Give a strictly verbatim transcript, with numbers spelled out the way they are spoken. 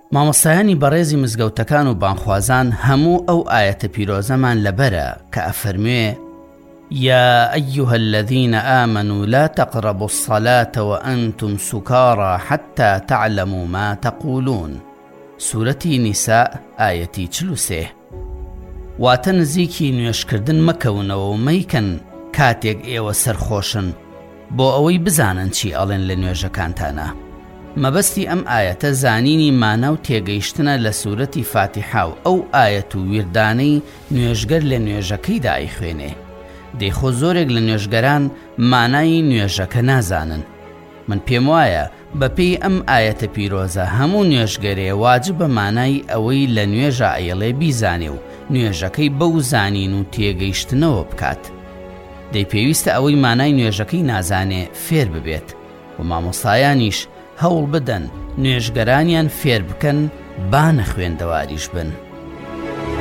مامۆستایانی بەڕێزی مزگەوتەکان و بانخوازان هەموو ئەو ئاەتە پیرۆزەمان لەبەرە کە ئەفەرموێ يا أيها الذين آمنوا لا تقربوا الصلاة وأنتم سكارى حتى تعلموا ما تقولون. سورة نساء آية چل و سێ. واتە نزیکی نوێشکردن مەکەونەوە و مەیکەن کاتێک ئێوە سەرخۆشن بۆ ئەوەی بزانن چی ئەڵێن لە نوێژەکانتانە. مەبەستی ئەم ئاەتە زانینی مانە و تێگەیشتنە لە سورەتی فاتیحا و ئەو ئاەت و ویردانەی نوێژگەر لە نوێژەکەیدا ئەیخوێنێ. دەیخۆ زۆرێک لە نوێژگەران مانای نوێژەکە نازانن. من پێم وایە بەپێی ئەم ئاەتە پیرۆزە هەموو نوێژگەرێ واجبە مانای ئەوەی لە نوێژە ئەیڵێ بیزانێ و نوێژەکەی بەو زانین و تێگەیشتنەوە بکات. دەی پێویستە ئەوەی مانای نوێژەکەی نازانێ فێر ببێت و مامۆستایانیش هەوڵ بدەن نوێژگەرانیان فێر بکەن با نەخوێندەواریش بن.